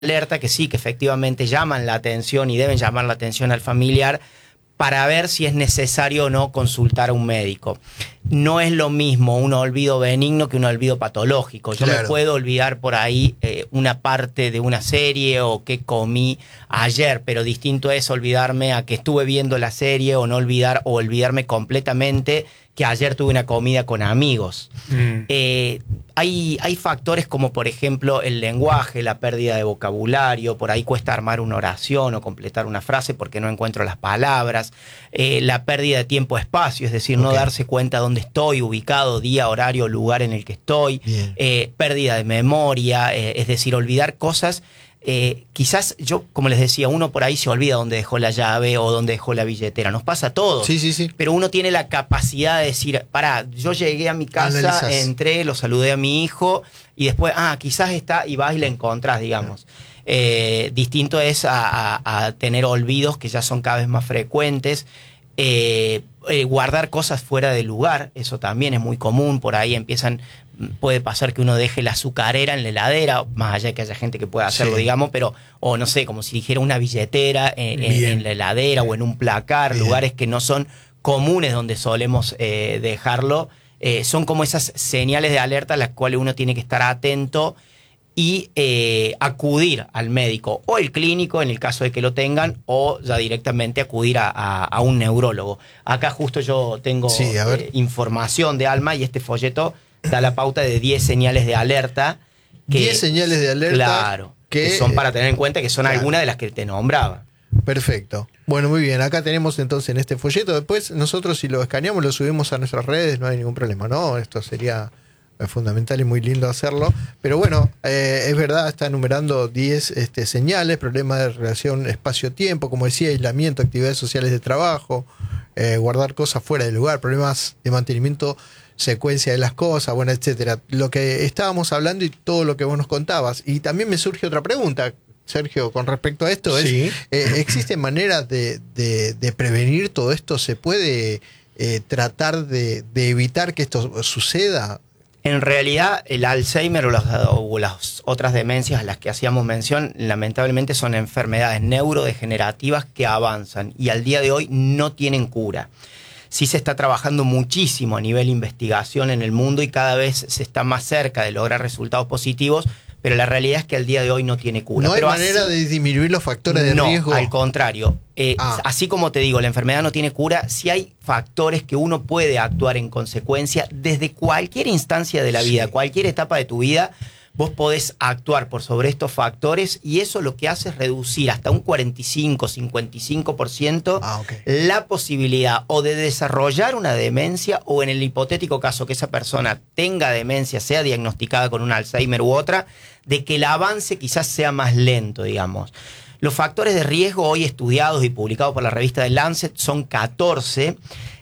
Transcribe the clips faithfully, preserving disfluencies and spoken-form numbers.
alerta que sí, que efectivamente llaman la atención y deben llamar la atención al familiar para ver si es necesario o no consultar a un médico. No es lo mismo un olvido benigno que un olvido patológico. Yo Claro. me puedo olvidar por ahí eh, una parte de una serie o qué comí ayer, pero distinto es olvidarme a que estuve viendo la serie o no olvidar o olvidarme completamente que ayer tuve una comida con amigos. Mm. Eh, hay, hay factores como, por ejemplo, el lenguaje, la pérdida de vocabulario, por ahí cuesta armar una oración o completar una frase porque no encuentro las palabras, eh, la pérdida de tiempo-espacio, es decir, okay. no darse cuenta dónde estoy ubicado, día, horario, lugar en el que estoy, eh, pérdida de memoria, eh, es decir, olvidar cosas. Eh, quizás yo, como les decía, uno por ahí se olvida dónde dejó la llave o dónde dejó la billetera. Nos pasa a todos. Sí, sí, sí. Pero uno tiene la capacidad de decir, pará, yo llegué a mi casa, Analizas. entré, lo saludé a mi hijo y después, ah, quizás está, y vas y la encontrás, digamos. Eh, distinto es a, a, a tener olvidos que ya son cada vez más frecuentes. Eh, eh, guardar cosas fuera de lugar, eso también es muy común. Por ahí empiezan, puede pasar que uno deje la azucarera en la heladera, más allá de que haya gente que pueda hacerlo, sí. digamos, pero, o no sé, como si dijera una billetera en, en, en la heladera o en un placar, Bien. lugares que no son comunes donde solemos eh, dejarlo. Eh, son como esas señales de alerta a las cuales uno tiene que estar atento y eh, acudir al médico o el clínico en el caso de que lo tengan, o ya directamente acudir a, a, a un neurólogo. Acá justo yo tengo sí, eh, información de Alma y este folleto da la pauta de diez señales de alerta. Que, diez señales de alerta. Claro, que, que son para tener en cuenta que son claro. algunas de las que te nombraba. Perfecto. Bueno, muy bien. Acá tenemos entonces en este folleto. Después nosotros si lo escaneamos lo subimos a nuestras redes, no hay ningún problema, ¿no? Esto sería fundamental y muy lindo hacerlo, pero bueno, eh, es verdad, está enumerando diez este, señales: problemas de relación espacio-tiempo, como decía, aislamiento, actividades sociales de trabajo, eh, guardar cosas fuera del lugar, problemas de mantenimiento, secuencia de las cosas, bueno, etcétera. Lo que estábamos hablando y todo lo que vos nos contabas. Y también me surge otra pregunta, Sergio, con respecto a esto, sí. es, eh, ¿existen maneras de, de, de prevenir todo esto? ¿Se puede eh, tratar de, de evitar que esto suceda? En realidad, el Alzheimer o las, o las otras demencias a las que hacíamos mención, lamentablemente son enfermedades neurodegenerativas que avanzan y al día de hoy no tienen cura. Sí se está trabajando muchísimo a nivel investigación en el mundo y cada vez se está más cerca de lograr resultados positivos, pero la realidad es que al día de hoy no tiene cura. ¿No hay pero manera así, de disminuir los factores de no, riesgo? Al contrario. Eh, ah. Así como te digo, la enfermedad no tiene cura, sí hay factores que uno puede actuar en consecuencia desde cualquier instancia de la vida, sí. cualquier etapa de tu vida. Vos podés actuar por sobre estos factores y eso lo que hace es reducir hasta un cuarenta y cinco, cincuenta y cinco por ciento ah, okay. la posibilidad o de desarrollar una demencia o en el hipotético caso que esa persona tenga demencia, sea diagnosticada con un Alzheimer u otra, de que el avance quizás sea más lento, digamos. Los factores de riesgo hoy estudiados y publicados por la revista The Lancet son catorce.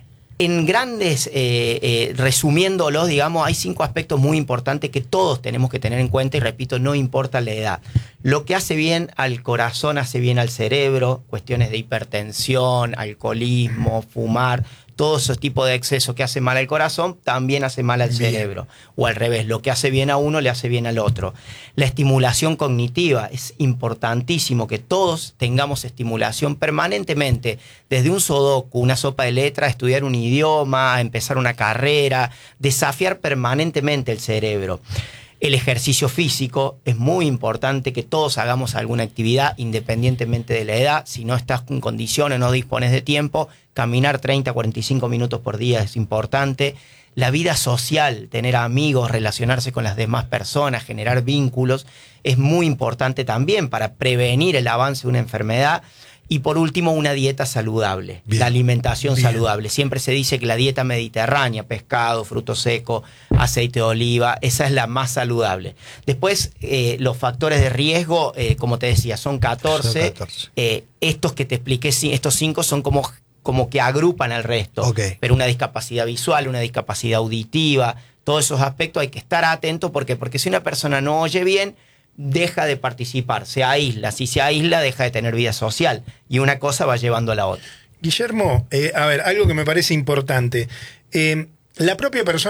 En grandes, eh, eh, resumiéndolos, digamos, hay cinco aspectos muy importantes que todos tenemos que tener en cuenta y repito, no importa la edad. Lo que hace bien al corazón hace bien al cerebro, cuestiones de hipertensión, alcoholismo, fumar, todos esos tipos de exceso que hace mal al corazón también hace mal al bien. cerebro. O al revés, lo que hace bien a uno le hace bien al otro. La estimulación cognitiva, es importantísimo que todos tengamos estimulación permanentemente, desde un sudoku, una sopa de letras, estudiar un idioma, empezar una carrera, desafiar permanentemente el cerebro. El ejercicio físico, es muy importante que todos hagamos alguna actividad independientemente de la edad. Si no estás en condiciones, no dispones de tiempo, caminar treinta a cuarenta y cinco minutos por día es importante. La vida social, tener amigos, relacionarse con las demás personas, generar vínculos, es muy importante también para prevenir el avance de una enfermedad. Y por último, una dieta saludable, bien, la alimentación bien. saludable. Siempre se dice que la dieta mediterránea, pescado, fruto seco, aceite de oliva, esa es la más saludable. Después, eh, los factores de riesgo, eh, como te decía, son catorce. Son catorce. Eh, estos que te expliqué, estos cinco son como, como que agrupan al resto. Okay. Pero una discapacidad visual, una discapacidad auditiva, todos esos aspectos hay que estar atentos. ¿Por qué? Porque si una persona no oye bien, deja de participar, se aísla. Si se aísla, deja de tener vida social. Y una cosa va llevando a la otra. Guillermo, eh, a ver, algo que me parece importante. Eh, la propia persona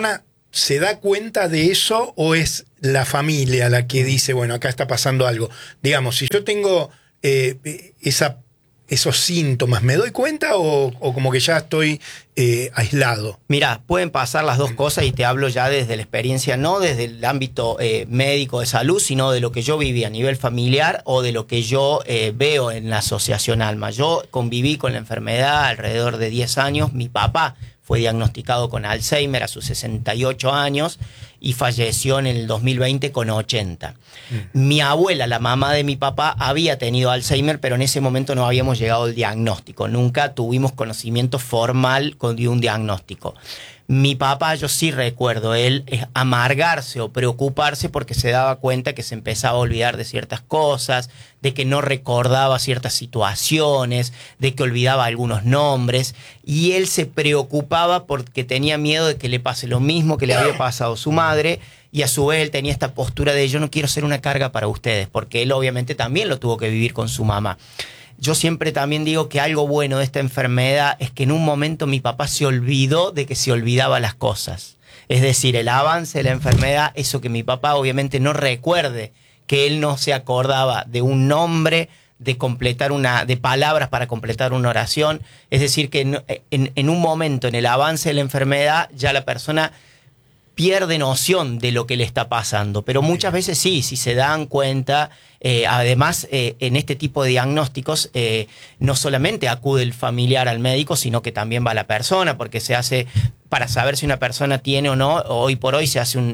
se da cuenta de eso o es la familia la que dice, bueno, acá está pasando algo? Digamos, si yo tengo eh, esa, esos síntomas, ¿me doy cuenta o, o como que ya estoy eh, aislado? Mirá, pueden pasar las dos cosas y te hablo ya desde la experiencia, no desde el ámbito eh, médico de salud, sino de lo que yo viví a nivel familiar o de lo que yo eh, veo en la Asociación Alma. Yo conviví con la enfermedad alrededor de diez años. Mi papá fue diagnosticado con Alzheimer a sus sesenta y ocho años y falleció en el dos mil veinte con ochenta. Mm. Mi abuela, la mamá de mi papá, había tenido Alzheimer, pero en ese momento no habíamos llegado al diagnóstico. Nunca tuvimos conocimiento formal de un diagnóstico. Mi papá, yo sí recuerdo él amargarse o preocuparse porque se daba cuenta que se empezaba a olvidar de ciertas cosas, de que no recordaba ciertas situaciones, de que olvidaba algunos nombres, y él se preocupaba porque tenía miedo de que le pase lo mismo que le había pasado a su madre, y a su vez él tenía esta postura de yo no quiero ser una carga para ustedes, porque él obviamente también lo tuvo que vivir con su mamá. Yo siempre también digo que algo bueno de esta enfermedad es que en un momento mi papá se olvidó de que se olvidaba las cosas. Es decir, el avance de la enfermedad, eso que mi papá obviamente no recuerde, que él no se acordaba de un nombre, de completar una, de palabras para completar una oración. Es decir, que en, en, en un momento, en el avance de la enfermedad, ya la persona pierde noción de lo que le está pasando, pero muchas veces sí, si se dan cuenta, eh, además eh, en este tipo de diagnósticos eh, no solamente acude el familiar al médico, sino que también va la persona, porque se hace, para saber si una persona tiene o no, hoy por hoy se hace un,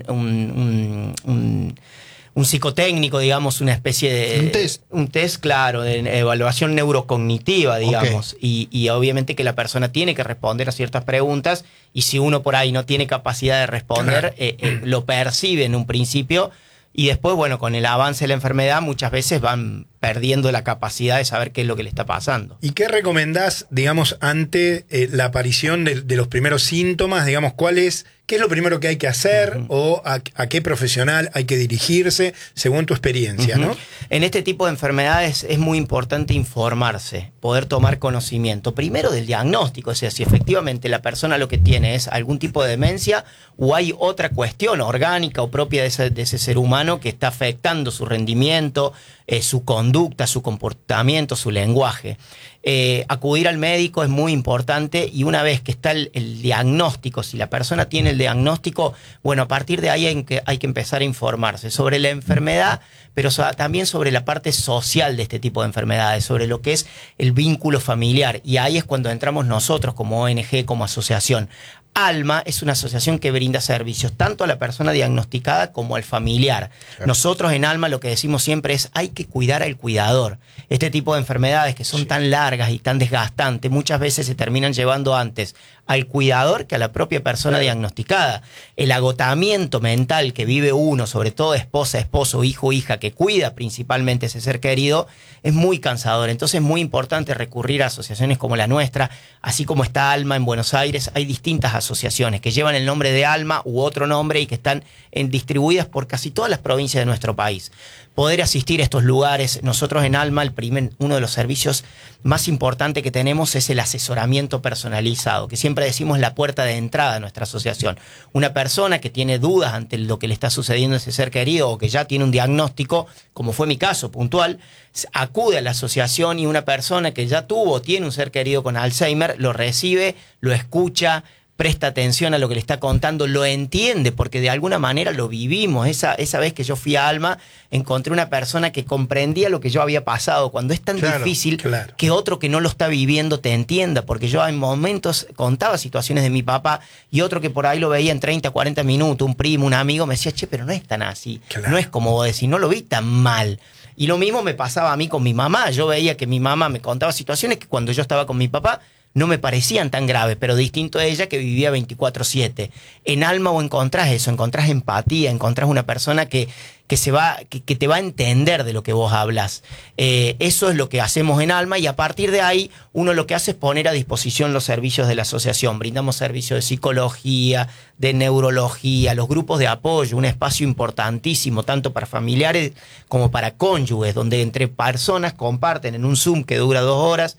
un, un, un un psicotécnico, digamos, una especie de... Un test. Un test, claro, de evaluación neurocognitiva, digamos. Okay. Y, y obviamente que la persona tiene que responder a ciertas preguntas y si uno por ahí no tiene capacidad de responder, claro. eh, eh, lo percibe en un principio y después, bueno, con el avance de la enfermedad muchas veces van perdiendo la capacidad de saber qué es lo que le está pasando. ¿Y qué recomendás, digamos, ante eh, la aparición de, de los primeros síntomas? Digamos, ¿cuál es, qué es lo primero que hay que hacer uh-huh. o a, a qué profesional hay que dirigirse según tu experiencia, uh-huh. ¿no? En este tipo de enfermedades es muy importante informarse, poder tomar conocimiento. Primero del diagnóstico, o sea, si efectivamente la persona lo que tiene es algún tipo de demencia o hay otra cuestión orgánica o propia de ese, de ese ser humano que está afectando su rendimiento, eh, su conducta, su comportamiento, su lenguaje. Eh, acudir al médico es muy importante y una vez que está el, el diagnóstico, si la persona tiene el diagnóstico, bueno, a partir de ahí hay que, hay que empezar a informarse sobre la enfermedad, pero so, también sobre la parte social de este tipo de enfermedades, sobre lo que es el vínculo familiar. Y ahí es cuando entramos nosotros como O N G, como asociación. Alma es una asociación que brinda servicios tanto a la persona diagnosticada como al familiar. Claro. Nosotros en Alma lo que decimos siempre es hay que cuidar al cuidador. Este tipo de enfermedades que son sí. tan largas y tan desgastantes muchas veces se terminan llevando antes al cuidador que a la propia persona claro. diagnosticada. El agotamiento mental que vive uno, sobre todo esposa, esposo, hijo, hija, que cuida principalmente ese ser querido, es muy cansador. Entonces es muy importante recurrir a asociaciones como la nuestra, así como está Alma en Buenos Aires. Hay distintas asociaciones que llevan el nombre de Alma u otro nombre y que están en, distribuidas por casi todas las provincias de nuestro país. Poder asistir a estos lugares, nosotros en Alma, el primer, uno de los servicios más importantes que tenemos es el asesoramiento personalizado, que siempre decimos la puerta de entrada de nuestra asociación. Una persona que tiene dudas ante lo que le está sucediendo a ese ser querido o que ya tiene un diagnóstico, como fue mi caso puntual, acude a la asociación y una persona que ya tuvo o tiene un ser querido con Alzheimer lo recibe, lo escucha, presta atención a lo que le está contando, lo entiende, porque de alguna manera lo vivimos. Esa, esa vez que yo fui a Alma, encontré una persona que comprendía lo que yo había pasado. Cuando es tan claro, difícil claro. que otro que no lo está viviendo te entienda, porque yo en momentos contaba situaciones de mi papá y otro que por ahí lo veía en treinta, cuarenta minutos, un primo, un amigo, me decía, che, pero no es tan así, claro. no es como vos decís, no lo vi tan mal. Y lo mismo me pasaba a mí con mi mamá. Yo veía que mi mamá me contaba situaciones que cuando yo estaba con mi papá no me parecían tan graves, pero distinto a ella que vivía veinticuatro siete. En Alma o encontrás eso, encontrás empatía, encontrás una persona que, que, se va, que, que te va a entender de lo que vos hablas. Eh, eso es lo que hacemos en Alma y a partir de ahí uno lo que hace es poner a disposición los servicios de la asociación. Brindamos servicios de psicología, de neurología, los grupos de apoyo, un espacio importantísimo tanto para familiares como para cónyuges, donde entre personas comparten en un Zoom que dura dos horas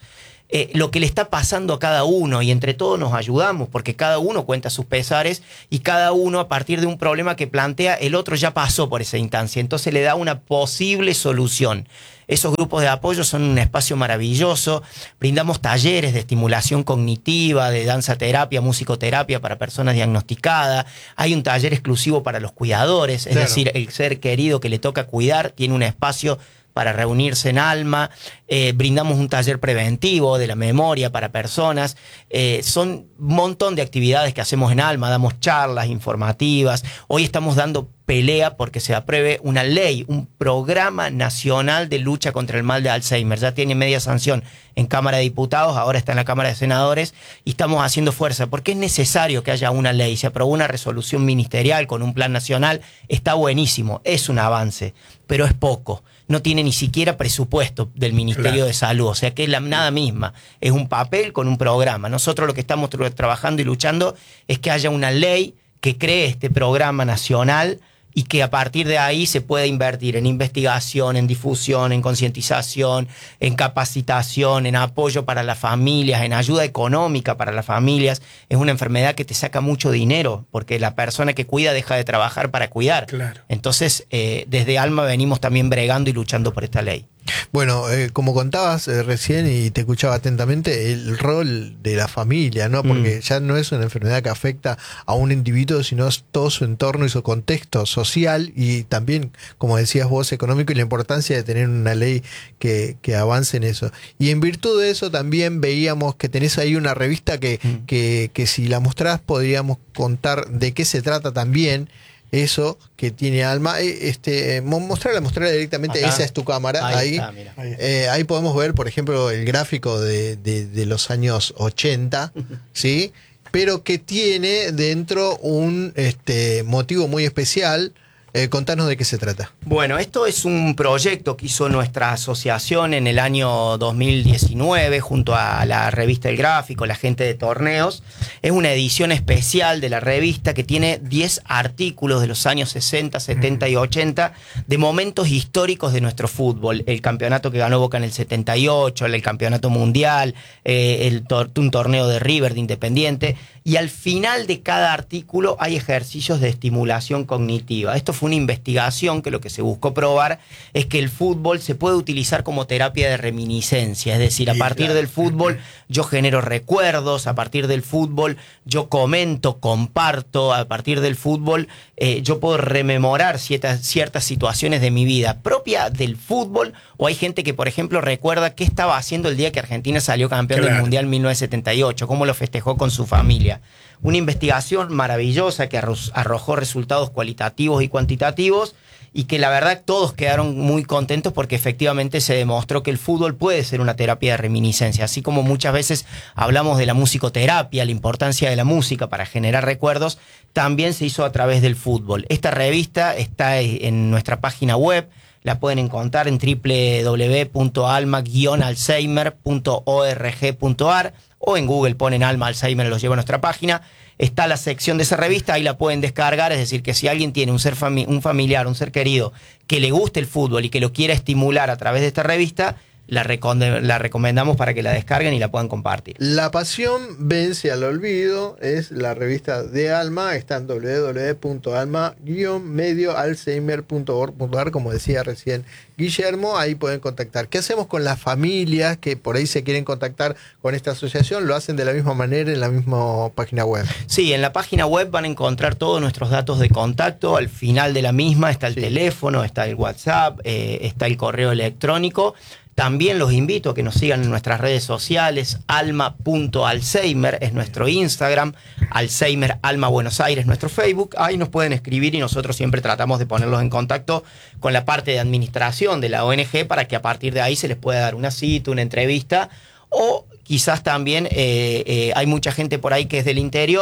eh, lo que le está pasando a cada uno, y entre todos nos ayudamos, porque cada uno cuenta sus pesares y cada uno a partir de un problema que plantea, el otro ya pasó por esa instancia, entonces le da una posible solución. Esos grupos de apoyo son un espacio maravilloso, brindamos talleres de estimulación cognitiva, de danza terapia, musicoterapia para personas diagnosticadas, hay un taller exclusivo para los cuidadores, es Claro. decir, el ser querido que le toca cuidar tiene un espacio para reunirse en Alma, eh, brindamos un taller preventivo de la memoria para personas, eh, son un montón de actividades que hacemos en Alma, damos charlas informativas, hoy estamos dando pelea porque se apruebe una ley, un programa nacional de lucha contra el mal de Alzheimer, ya tiene media sanción en Cámara de Diputados, ahora está en la Cámara de Senadores y estamos haciendo fuerza porque es necesario que haya una ley, se aprobó una resolución ministerial con un plan nacional, está buenísimo, es un avance, pero es poco, no tiene ni siquiera presupuesto del Ministerio Claro. de Salud, o sea que es la nada misma, es un papel con un programa. Nosotros lo que estamos tra- trabajando y luchando es que haya una ley que cree este programa nacional y que a partir de ahí se pueda invertir en investigación, en difusión, en concientización, en capacitación, en apoyo para las familias, en ayuda económica para las familias. Es una enfermedad que te saca mucho dinero porque la persona que cuida deja de trabajar para cuidar. Claro. Entonces, eh, desde Alma venimos también bregando y luchando por esta ley. Bueno, eh, como contabas eh, recién y te escuchaba atentamente, el rol de la familia, ¿no? Porque Mm. ya no es una enfermedad que afecta a un individuo, sino es todo su entorno y su contexto social y también, como decías vos, económico y la importancia de tener una ley que, que avance en eso. Y en virtud de eso también veíamos que tenés ahí una revista que, Mm. que, que si la mostrás podríamos contar de qué se trata también. Eso que tiene Alma, eh, este, mo- mostrarla, mostrarla directamente, Acá. esa es tu cámara, ahí, Ahí ahí. está, mira. Eh, ahí podemos ver, por ejemplo, el gráfico de, de- de los años ochenta, ¿sí? Pero que tiene dentro un este, motivo muy especial. Eh, contanos de qué se trata. Bueno, esto es un proyecto que hizo nuestra asociación en el año dos mil diecinueve junto a la revista El Gráfico, la gente de torneos. Es una edición especial de la revista que tiene diez artículos de los años sesenta, setenta y ochenta de momentos históricos de nuestro fútbol. El campeonato que ganó Boca en el setenta y ocho, el campeonato mundial, eh, el tor- un torneo de River de Independiente. Y al final de cada artículo hay ejercicios de estimulación cognitiva. Esto fue una investigación que lo que se buscó probar es que el fútbol se puede utilizar como terapia de reminiscencia. Es decir, a Sí, partir claro. del fútbol yo genero recuerdos, a partir del fútbol yo comento, comparto, a partir del fútbol eh, yo puedo rememorar ciertas, ciertas situaciones de mi vida propia del fútbol, o hay gente que, por ejemplo, recuerda qué estaba haciendo el día que Argentina salió campeón Claro. del Mundial mil novecientos setenta y ocho, cómo lo festejó con su familia. Una investigación maravillosa que arro- arrojó resultados cualitativos y cuantitativos y que la verdad todos quedaron muy contentos porque efectivamente se demostró que el fútbol puede ser una terapia de reminiscencia, así como muchas veces hablamos de la musicoterapia, la importancia de la música para generar recuerdos, también se hizo a través del fútbol. Esta revista está en nuestra página web, la pueden encontrar en w w w punto alma guion alzheimer punto org punto a r o en Google ponen Alma Alzheimer y los lleva a nuestra página. Está la sección de esa revista, ahí la pueden descargar, es decir, que si alguien tiene un, ser fami- un familiar, un ser querido, que le guste el fútbol y que lo quiera estimular a través de esta revista, la, reconde- la recomendamos para que la descarguen y la puedan compartir. La pasión vence al olvido, es la revista de Alma, está en w w w punto alma guion medio alzheimer punto org punto a r, como decía recién Guillermo, ahí pueden contactar. ¿Qué hacemos con las familias que por ahí se quieren contactar con esta asociación? ¿Lo hacen de la misma manera en la misma página web? Sí, en la página web van a encontrar todos nuestros datos de contacto. Al final de la misma está el Sí. teléfono, está el WhatsApp, eh, está el correo electrónico. También los invito a que nos sigan en nuestras redes sociales. alma punto alzheimer es nuestro Instagram, Alzheimer Alma Buenos Aires nuestro Facebook. Ahí nos pueden escribir y nosotros siempre tratamos de ponerlos en contacto con la parte de administración de la O N G para que a partir de ahí se les pueda dar una cita, una entrevista, o quizás también eh, eh, hay mucha gente por ahí que es del interior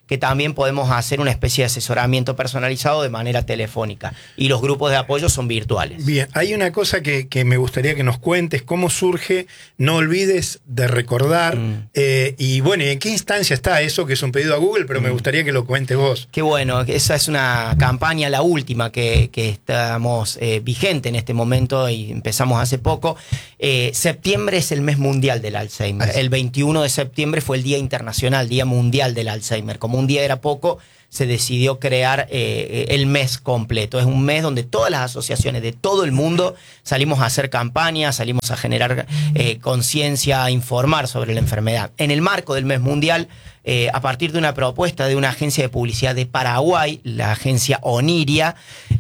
que también podemos hacer una especie de asesoramiento personalizado de manera telefónica. Y los grupos de apoyo son virtuales. Bien, hay una cosa que, que me gustaría que nos cuentes, cómo surge, no olvides de recordar, mm. eh, y bueno, ¿en qué instancia está eso, que es un pedido a Google? Pero mm. me gustaría que lo cuentes vos. Qué bueno, esa es una campaña, la última que, que estamos eh, vigente en este momento y empezamos hace poco. Eh, septiembre es el mes mundial del Alzheimer. El veintiuno de septiembre fue el Día Internacional, Día Mundial del Alzheimer. Como un día era poco, se decidió crear eh, el mes completo. Es un mes donde todas las asociaciones de todo el mundo salimos a hacer campañas, salimos a generar eh, conciencia, a informar sobre la enfermedad. En el marco del mes mundial, eh, a partir de una propuesta de una agencia de publicidad de Paraguay, la agencia Oniria,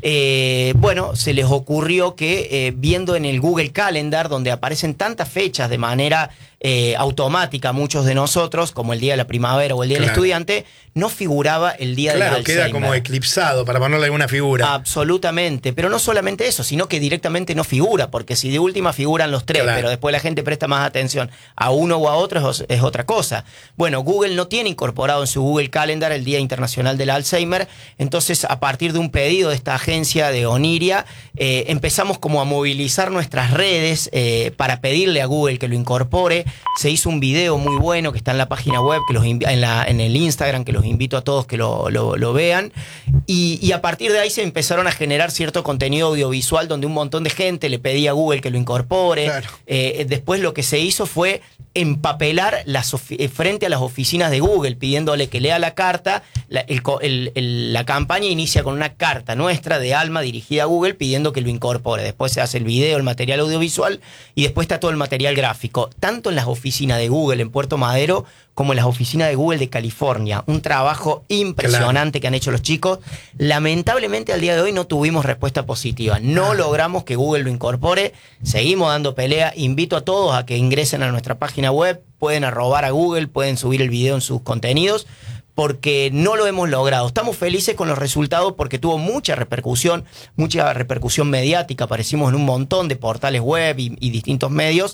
eh, bueno, se les ocurrió que eh, viendo en el Google Calendar, donde aparecen tantas fechas de manera eh, automática, muchos de nosotros, como el Día de la Primavera o el Día claro. del Estudiante, no figuraba el Día claro, del Alzheimer. Claro, queda como eclipsado, para ponerle alguna figura. Absolutamente, pero no solamente eso, sino que directamente no figura, porque si de última figuran los tres, claro. pero después la gente presta más atención a uno o a otro, es, es otra cosa. Bueno, Google no tiene incorporado en su Google Calendar el Día Internacional del Alzheimer, entonces a partir de un pedido de esta agencia de Oniria, eh, empezamos como a movilizar nuestras redes eh, para pedirle a Google que lo incorpore. Se hizo un video muy bueno que está en la página web, que los en, la, en el Instagram, que los invito a todos que lo, lo, lo vean, y, y a partir de ahí se empezaron a generar cierto contenido audiovisual donde un montón de gente le pedía a Google que lo incorpore. Claro. Eh, después lo que se hizo fue empapelar las frente a las oficinas de Google, pidiéndole que lea la carta. La, el, el, el, la campaña inicia con una carta nuestra de Alma dirigida a Google pidiendo que lo incorpore. Después se hace el video, el material audiovisual y después está todo el material gráfico, tanto en las oficinas de Google en Puerto Madero como en las oficinas de Google de California. Un trabajo impresionante claro. que han hecho los chicos. Lamentablemente al día de hoy no tuvimos respuesta positiva. No ah. logramos que Google lo incorpore. Seguimos dando pelea. Invito a todos a que ingresen a nuestra página web. Pueden arrobar a Google, pueden subir el video en sus contenidos, porque no lo hemos logrado. Estamos felices con los resultados porque tuvo mucha repercusión, mucha repercusión mediática. Aparecimos en un montón de portales web y, y distintos medios.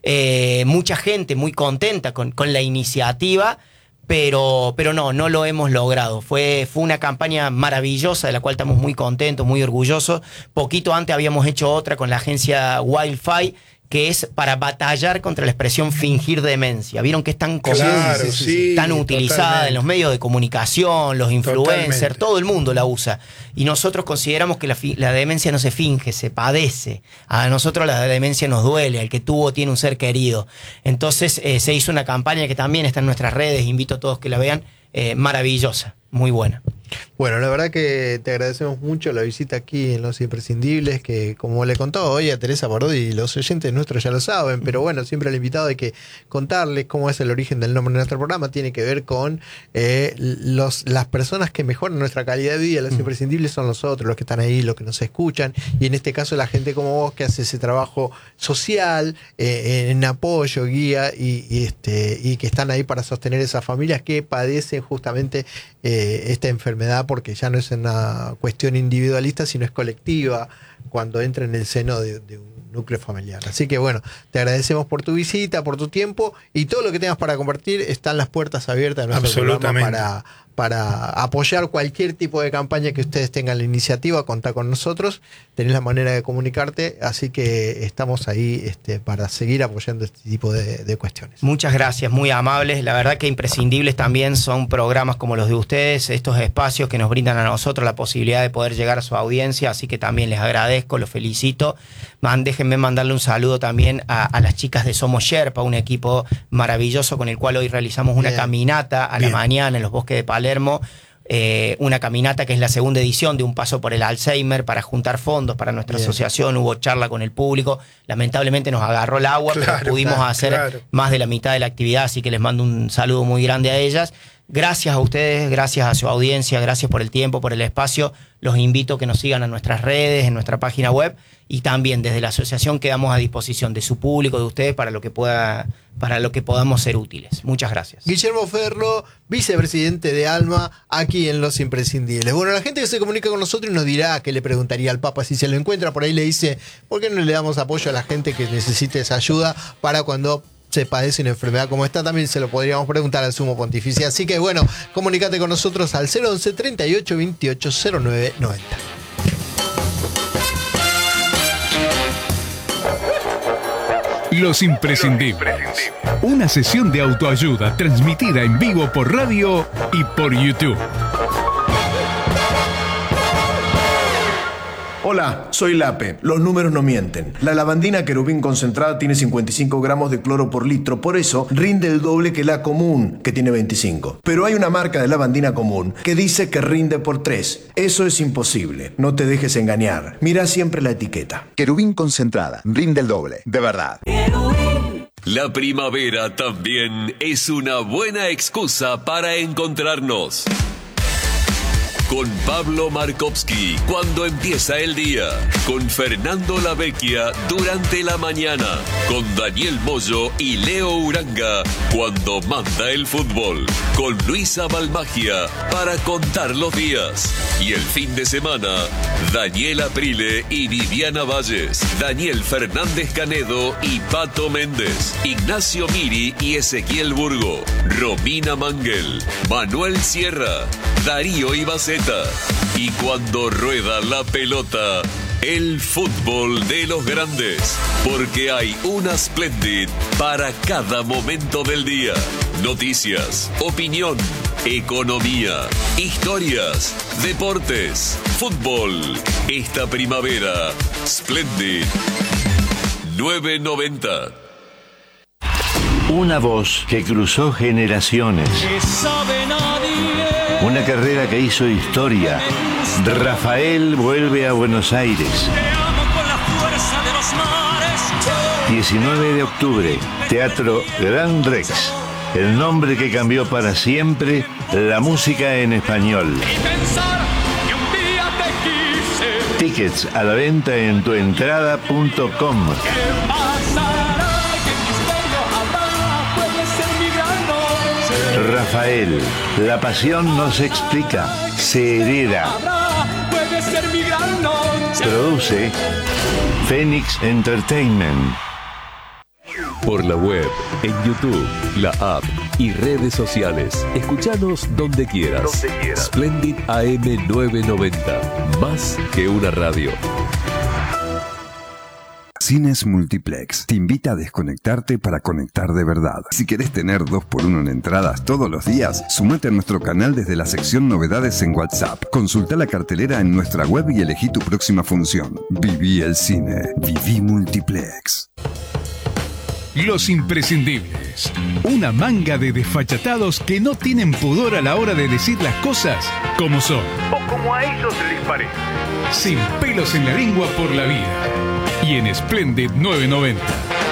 Eh, mucha gente muy contenta con, con la iniciativa, pero, pero no, no lo hemos logrado. Fue, fue una campaña maravillosa de la cual estamos muy contentos, muy orgullosos. Poquito antes habíamos hecho otra con la agencia Wi-Fi, que es para batallar contra la expresión fingir demencia. ¿Vieron que es tan común, claro, sí, tan utilizada totalmente. En los medios de comunicación, los influencers, totalmente. Todo el mundo la usa? Y nosotros consideramos que la, la demencia no se finge, se padece. A nosotros la demencia nos duele, al que tuvo tiene un ser querido. Entonces eh, se hizo una campaña que también está en nuestras redes, invito a todos que la vean, eh, maravillosa, muy buena. Bueno, la verdad que te agradecemos mucho la visita aquí en Los Imprescindibles, que como le contaba hoy a Teresa Parodi, los oyentes nuestros ya lo saben, pero bueno, siempre al invitado hay que contarles cómo es el origen del nombre de nuestro programa. Tiene que ver con eh, los, las personas que mejoran nuestra calidad de vida. Los Imprescindibles son nosotros, los que están ahí, los que nos escuchan, y en este caso la gente como vos que hace ese trabajo social, eh, en apoyo, guía, y, y, este, y que están ahí para sostener esas familias que padecen justamente eh, esta enfermedad, porque ya no es una cuestión individualista, sino es colectiva cuando entra en el seno de, de un núcleo familiar. Así que bueno, te agradecemos por tu visita, por tu tiempo, y todo lo que tengas para compartir, están las puertas abiertas de nuestro programa para, para apoyar cualquier tipo de campaña que ustedes tengan la iniciativa. Contá con nosotros, tenés la manera de comunicarte, así que estamos ahí este, para seguir apoyando este tipo de, de cuestiones. Muchas gracias, muy amables. La verdad que Imprescindibles también son programas como los de ustedes, estos espacios que nos brindan a nosotros la posibilidad de poder llegar a su audiencia, así que también les agradezco, los felicito. Man, déjenme mandarle un saludo también a, a las chicas de Somos Sherpa, un equipo maravilloso con el cual hoy realizamos una Bien. caminata a Bien. la mañana en los bosques de Palermo. Eh, una caminata que es la segunda edición de Un Paso por el Alzheimer para juntar fondos para nuestra Bien. asociación. Hubo charla con el público, lamentablemente nos agarró el agua, claro, pero pudimos claro, hacer claro. más de la mitad de la actividad, así que les mando un saludo muy grande a ellas. Gracias a ustedes, gracias a su audiencia, gracias por el tiempo, por el espacio. Los invito a que nos sigan en nuestras redes, en nuestra página web, y también desde la asociación quedamos a disposición de su público, de ustedes, para lo que pueda, para lo que podamos ser útiles. Muchas gracias. Guillermo Ferro, vicepresidente de Alma, aquí en Los Imprescindibles. Bueno, la gente que se comunica con nosotros nos dirá qué le preguntaría al Papa si se lo encuentra por ahí, le dice, ¿por qué no le damos apoyo a la gente que necesite esa ayuda para cuando se padece una enfermedad como esta, también se lo podríamos preguntar al sumo pontífice. Así que bueno, comunícate con nosotros al cero once, treinta y ocho, veintiocho, cero nueve noventa. Los imprescindibles. Una sesión de autoayuda transmitida en vivo por radio y por YouTube. Hola, soy Lape. Los números no mienten. La lavandina querubín concentrada tiene cincuenta y cinco gramos de cloro por litro, por eso rinde el doble que la común, que tiene veinticinco. Pero hay una marca de lavandina común que dice que rinde por tres. Eso es imposible. No te dejes engañar. Mira siempre la etiqueta. Querubín concentrada, rinde el doble, de verdad. La primavera también es una buena excusa para encontrarnos. Con Pablo Markovsky cuando empieza el día, con Fernando Lavecchia durante la mañana, con Daniel Moyo y Leo Uranga cuando manda el fútbol, con Luisa Balmagia para contar los días, y el fin de semana, Daniel Aprile y Viviana Valles, Daniel Fernández Canedo y Pato Méndez, Ignacio Miri y Ezequiel Burgo, Romina Mangel, Manuel Sierra, Darío Ibaceta. Y cuando rueda la pelota, el fútbol de los grandes, porque hay una Splendid para cada momento del día. Noticias, opinión, economía, historias, deportes, fútbol. Esta primavera, Splendid nueve noventa. Una voz que cruzó generaciones. Una carrera que hizo historia. Rafael vuelve a Buenos Aires. diecinueve de octubre, Teatro Gran Rex. El nombre que cambió para siempre la música en español. Tickets a la venta en tuentrada punto com. Rafael, la pasión no se explica, se hereda. Produce Phoenix Entertainment. Por la web, en YouTube, la app y redes sociales. Escuchanos donde quieras. Donde quieras. Splendid A M nueve noventa. Más que una radio. Cines Multiplex te invita a desconectarte para conectar de verdad. Si querés tener dos por uno en entradas todos los días, sumate a nuestro canal desde la sección Novedades en WhatsApp. Consulta la cartelera en nuestra web y elegí tu próxima función. Viví el cine. Viví Multiplex. Los imprescindibles. Una manga de desfachatados que no tienen pudor a la hora de decir las cosas como son. O como a ellos les parece. Sin pelos en la lengua por la vida. Y en Splendid nueve noventa.